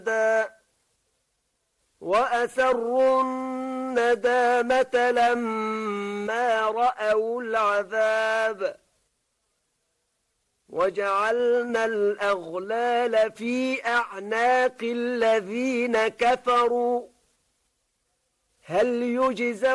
وأسروا الندامة لما رأوا العذاب وجعلنا الأغلال في أعناق الذين كفروا هل يجزون